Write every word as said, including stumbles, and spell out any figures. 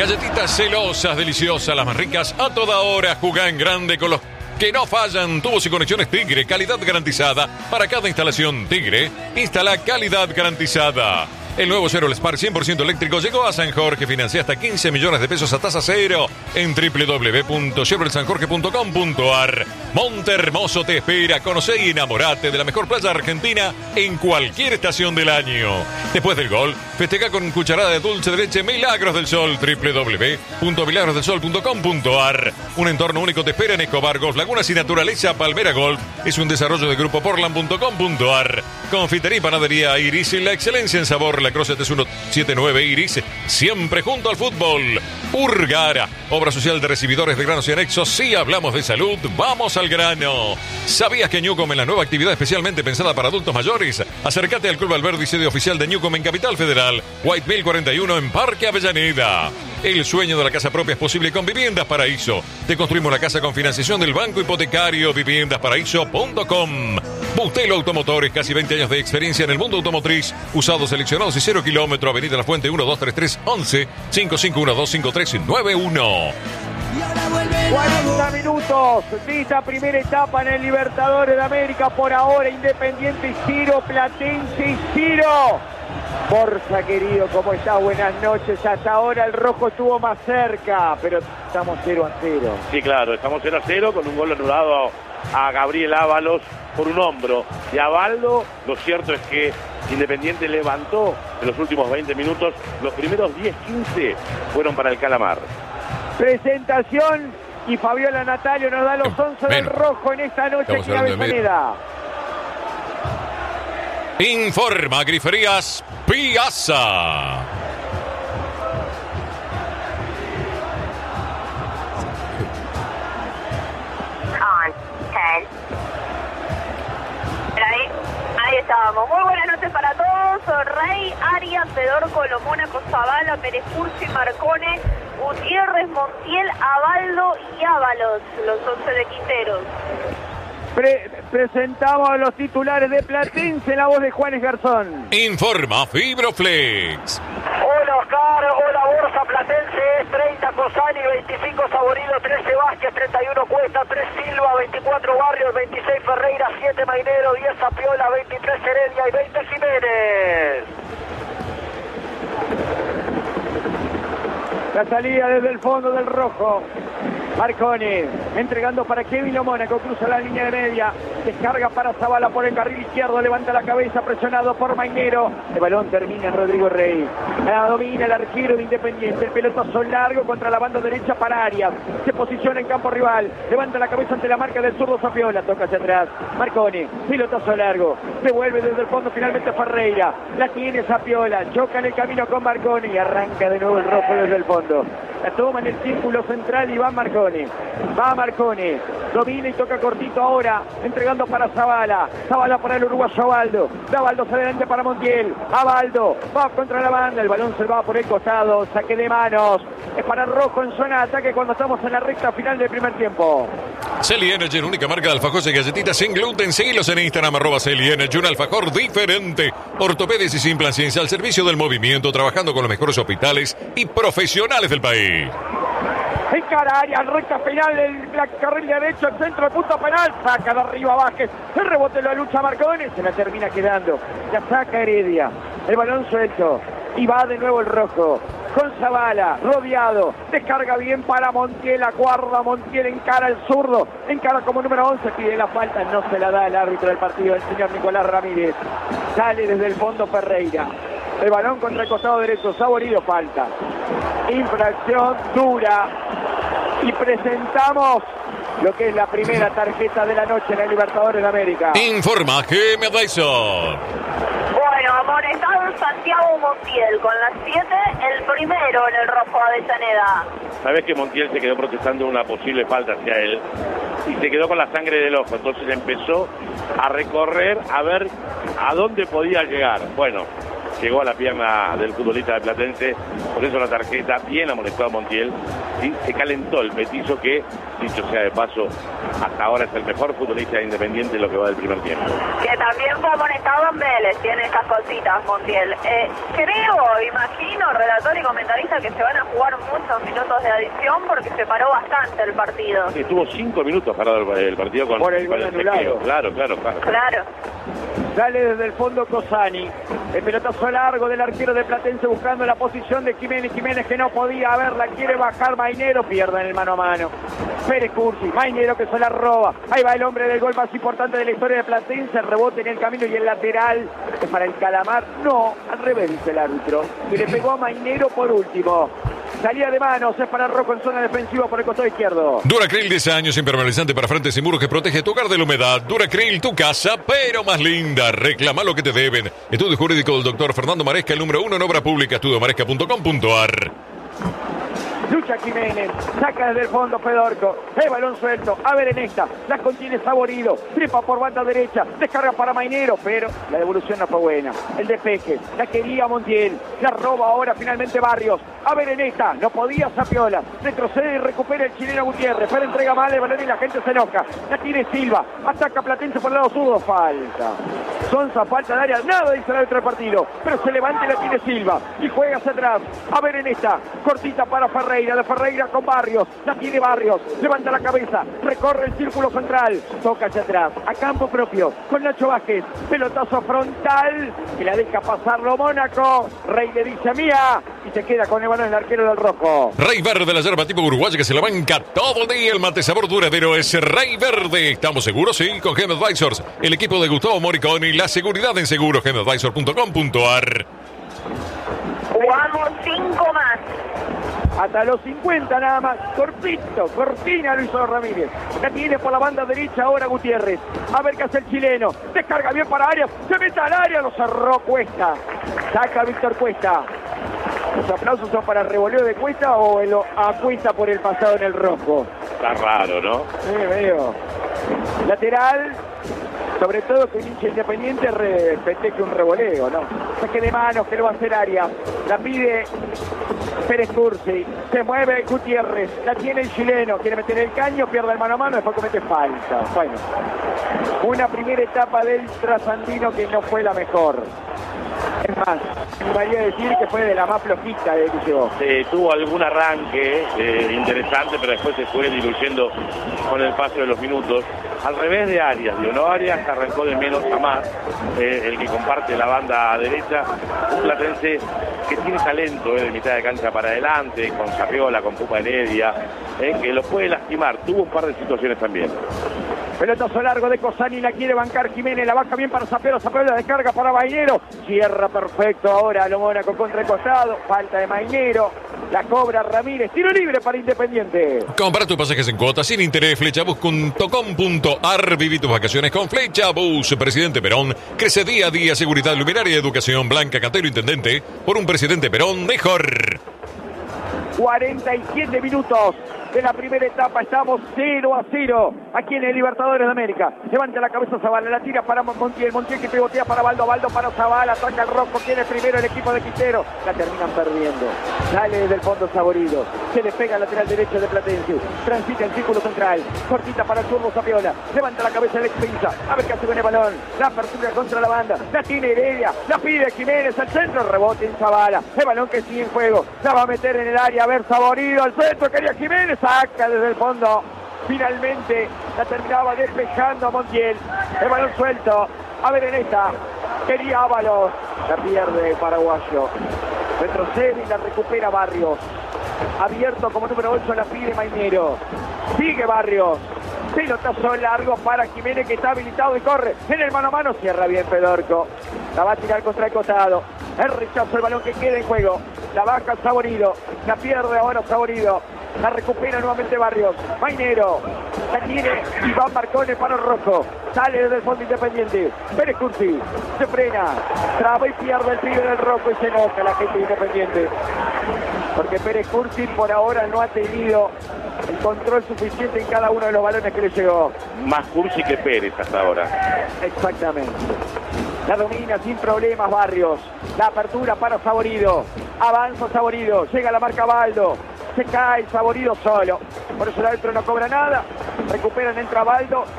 Galletitas celosas, deliciosas, las más ricas a toda hora. Jugá en grande con los que no fallan. Tubos y conexiones Tigre, calidad garantizada. Para cada instalación Tigre, instala calidad garantizada. El nuevo Chevrolet Spark cien por ciento eléctrico llegó a San Jorge. Financia hasta quince millones de pesos a tasa cero en doble u doble u doble u punto chevrolet san jorge punto com punto a r. Montehermoso te espera. Conocé y enamorate de la mejor playa argentina en cualquier estación del año. Después del gol, festeja con cucharada de dulce de leche Milagros del Sol. doble u doble u doble u punto milagros del sol punto com punto a r. Un entorno único te espera en Escobar Golf, Lagunas y Naturaleza. Palmera Golf es un desarrollo de grupo portland punto com punto a r. Confitería y panadería Iris y la excelencia en sabor. La Crosset es ciento setenta y nueve Iris, siempre junto al fútbol. Urgara, obra social de recibidores de granos y anexos. Si hablamos de salud, vamos al grano. ¿Sabías que Newcom en la nueva actividad especialmente pensada para adultos mayores? Acércate al Club Alberdi, sede oficial de Newcom en Capital Federal, White Mill cuarenta y uno en Parque Avellaneda. El sueño de la casa propia es posible con Viviendas Paraíso. Te construimos la casa con financiación del Banco Hipotecario. viviendas paraíso punto com. Bustelo Automotores, casi veinte años de experiencia en el mundo automotriz. Usados, seleccionados y cero kilómetro. Avenida La Fuente uno dos tres tres once cinco cinco uno dos cinco tres nueve uno. cuarenta minutos de esta primera etapa en el Libertadores de América. Por ahora Independiente y Ciro, Platense y Ciro. Borja, querido, ¿cómo estás? Buenas noches. Hasta ahora el rojo estuvo más cerca, pero estamos cero a cero. Sí, claro, estamos cero a cero con un gol anulado a Gabriel Ábalos por un hombro de Abaldo. Lo cierto es que Independiente levantó en los últimos veinte minutos. Los primeros diez quince fueron para el Calamar. Presentación y Fabiola Natalio nos da los once del rojo en esta noche aquí en Avellaneda. Informa Griferías Piazza. Ahí, ahí estábamos. Muy buenas noches para todos. Rey, Arias, Fedor, Colomona, Zavala, Pérez Cursi, Marcone, Gutiérrez, Montiel, Abaldo y Ábalos, los once de Quinteros. Pre presentamos a los titulares de Platense en la voz de Juanes Garzón. Informa Fibroflex. Hola Oscar, hola Borja. Platense es treinta Cosani, veinticinco Saborido, trece Vázquez, treinta y uno Cuesta, tres Silva, veinticuatro Barrios, veintiséis Ferreira, siete Mainero, diez Zapiola, veintitrés Heredia y veinte Jiménez. La salida desde el fondo del rojo. Marconi entregando para Kevin Mónaco, cruza la línea de media, descarga para Zavala por el carril izquierdo, levanta la cabeza presionado por Mainero, el balón termina en Rodrigo Rey, la domina el arquero de Independiente, el pelotazo largo contra la banda derecha para Arias, se posiciona en campo rival, levanta la cabeza ante la marca del zurdo Zapiola, toca hacia atrás, Marconi, pelotazo largo, se vuelve desde el fondo finalmente Ferreira, la tiene Zapiola, choca en el camino con Marconi y arranca de nuevo el rojo desde el fondo, la toma en el círculo central y va Marconi. Va Marconi, domina y toca cortito ahora, entregando para Zavala, Zavala para el uruguayo Abaldo, Abaldo hacia adelante para Montiel, Abaldo, va contra la banda, el balón se va por el costado, saque de manos, es para Rojo en zona de ataque cuando estamos en la recta final del primer tiempo. Celi Energy, única marca de alfajores y galletitas sin gluten. Seguilos en Instagram, arroba Celi Energy, un alfajor diferente. Ortopedias y sin plan ciencia al servicio del movimiento, trabajando con los mejores hospitales y profesionales del país. Encara Arias, recta final del carril derecho, el centro de punto penal, saca de arriba Vázquez, el rebote lo lucha Marconi, se la termina quedando, la saca Heredia, el balón suelto, y va de nuevo el rojo, con Zavala, rodeado, descarga bien para Montiel, aguarda Montiel, encara el zurdo, encara como número once, pide la falta, no se la da el árbitro del partido, el señor Nicolás Ramírez, sale desde el fondo Ferreira, el balón contra el costado derecho, Saborido, falta, infracción dura, y presentamos lo que es la primera tarjeta de la noche en el Libertadores de América. Informa G M Dyson. Bueno, amonestado Santiago Montiel con las siete, el primero en el rojo Avellaneda. Sabes que Montiel se quedó protestando una posible falta hacia él y se quedó con la sangre del ojo, entonces empezó a recorrer a ver a dónde podía llegar. Bueno, llegó a la pierna del futbolista de Platense, por eso la tarjeta, bien amonestado a Montiel, y se calentó el petizo que, dicho sea de paso, hasta ahora es el mejor futbolista de Independiente en lo que va del primer tiempo. Que también fue amonestado Estaban Vélez, tiene estas cositas, Montiel. Eh, creo, imagino, relator y comentarista, que se van a jugar muchos minutos de adición porque se paró bastante el partido. Estuvo cinco minutos parado el, el partido con, Por el con gol el anulado. chequeo. Claro, claro, claro. Claro. Sale desde el fondo Cosani. El pelotazo largo del arquero de Platense buscando la posición de Jiménez. Jiménez que no podía verla, quiere bajar Mainero, pierde en el mano a mano. Pérez Cursi, Mainero que se la roba. Ahí va el hombre del gol más importante de la historia de Platense. Rebote en el camino y el lateral es para el Calamar. No, al revés dice el árbitro. Y le pegó a Mainero por último. Salida de manos, es para Rojo en zona defensiva por el costado izquierdo. Duracril, diez años, impermeabilizante para frentes y muros que protege tu hogar de la humedad. Duracril, tu casa, pero más linda. Reclama lo que te deben. Estudio jurídico del doctor Fernando Maresca, el número uno en obra pública, estudio maresca punto com punto ar. Lucha Jiménez, saca desde el fondo Fedorco, el balón suelto, a ver en esta, la contiene Saborido, trepa por banda derecha, descarga para Mainero, pero la devolución no fue buena. El despeje, la quería Montiel, la roba ahora finalmente Barrios, a ver en esta, no podía Zapiola, retrocede y recupera el chileno Gutiérrez, pero entrega mal el balón y la gente se enoja, la tiene Silva, ataca Platense por el lado zurdo, falta. Sonsa, falta de área, nada dice el árbitro del partido, pero se levanta y la tiene Silva, y juega hacia atrás, a ver en esta, cortita para Ferreira, de Ferreira con Barrios, la tiene Barrios, levanta la cabeza, recorre el círculo central, toca hacia atrás, a campo propio, con Nacho Vázquez, pelotazo frontal, que la deja pasarlo Mónaco, Rey le dice mía, y se queda con el balón el arquero del Rojo. Rey Verde, la yerba tipo uruguaya que se la banca todo el día, el mate sabor duradero es Rey Verde. ¿Estamos seguros? Sí, con Gem Advisors, el equipo de Gustavo Moriconi, la seguridad en seguros, gem advisor punto com punto ar. Jugamos cinco más. Hasta los cincuenta nada más, cortito, cortina Luis Ramírez. La tiene por la banda derecha ahora Gutiérrez. A ver qué hace el chileno. Descarga bien para Arias. Se mete al área, lo cerró Cuesta. Saca Víctor Cuesta. ¿Los aplausos son para el revoleo de Cuesta o el a Cuesta por el pasado en el Rojo? Está raro, ¿no? Sí, veo. Lateral. Sobre todo que un hincha independiente festeje un revoleo, ¿no? Saque de manos que lo va a hacer Arias. La pide Pérez Cursi. Se mueve Gutiérrez. La tiene el chileno. Quiere meter el caño, pierde el mano a mano, después comete falta. Bueno, una primera etapa del trasandino que no fue la mejor. Es más, me gustaría decir que fue de la más flojita de que llegó. Eh, tuvo algún arranque eh, interesante, pero después se fue diluyendo con el paso de los minutos. Al revés de Arias, digo, no, Arias arrancó de menos a más, eh, el que comparte la banda derecha, un platense que tiene talento eh, de mitad de cancha para adelante, con Zapiola, con Pupa Heredia, eh, que lo puede lastimar, tuvo un par de situaciones también. Pelotazo largo de Cosani, la quiere bancar Jiménez, la baja bien para Zapiola, Zapiola la descarga para Mainero, cierra perfecto ahora lo Mónaco contra el costado, falta de Mainero, la cobra Ramírez, tiro libre para Independiente. Compra tus pasajes en cuotas sin interés, flechabus punto com punto ar, viví tus vacaciones con Flechabus. Presidente Perón, crece día a día, seguridad, luminaria, educación, Blanca Cantero, Intendente, por un Presidente Perón mejor. cuarenta y siete minutos de la primera etapa, estamos cero a cero aquí en el Libertadores de América. Levanta la cabeza Zavala, la tira para Montiel, Montiel que pivotea para Baldo, Baldo para Zavala, ataca el Rojo, tiene primero el equipo de Quintero, la terminan perdiendo. Sale desde el fondo Saborido, se le pega al lateral derecho de Platense, transita el círculo central, cortita para el zurdo Zapiola, levanta la cabeza el Expinza, a ver qué hace con el balón, la apertura contra la banda, la tiene Heredia, la pide Jiménez al centro, rebote en Zavala, el balón que sigue en juego, la va a meter en el área, a ver Saborido, al centro, quería Jiménez, saca desde el fondo, finalmente la terminaba despejando a Montiel, el balón suelto, a ver en esta, quería Ábalos, la pierde el paraguayo, retrocede y la recupera Barrios, abierto como número ocho la pide Mainero, sigue Barrios, pelotazo largo para Jiménez que está habilitado y corre, en el mano a mano cierra bien Fedorco, la va a tirar contra el costado, el rechazo, el balón que queda en juego, la baja Saborido, la pierde ahora Saborido, la recupera nuevamente Barrios, Mainero, la tiene Iván Marcone para el Rojo, sale desde el fondo Independiente, Pérez Cursi, se frena, traba y pierde el pibe del Rojo y se enoja la gente Independiente, porque Pérez Cursi por ahora no ha tenido el control suficiente en cada uno de los balones que le llegó. Más Cursi que Pérez hasta ahora. Exactamente. La domina sin problemas Barrios. La apertura para Saborido. Avanza Saborido. Llega la marca Baldo. Se cae Saborido solo. Por eso el árbitro no cobra nada. Recuperan, entra Baldo.